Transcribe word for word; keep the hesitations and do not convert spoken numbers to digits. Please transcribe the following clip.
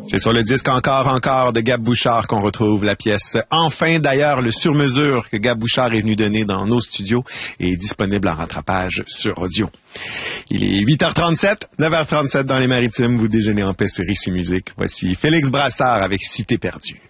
C'est sur le disque Encore, encore de Gab Bouchard qu'on retrouve la pièce Enfin. D'ailleurs, le sur-mesure que Gab Bouchard est venu donner dans nos studios est disponible en rattrapage sur audio. Il est huit heures trente-sept, neuf heures trente-sept dans les Maritimes. Vous déjeunez en paix sur Ici Musique. Voici Félix Brassard avec Cité perdue.